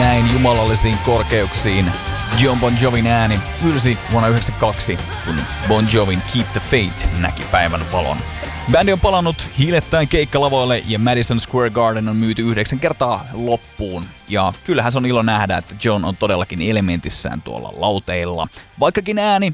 näin jumalallisiin korkeuksiin. Jon Bon Jovin ääni ylsi vuonna 1992, kun Bon Jovin Keep the Faith näki päivän valon. Bändi on palannut hiilettäin keikkalavoille ja Madison Square Garden on myyty 9 kertaa loppuun. Ja kyllähän se on ilo nähdä, että Jon on todellakin elementissään tuolla lauteilla. Vaikkakin ääni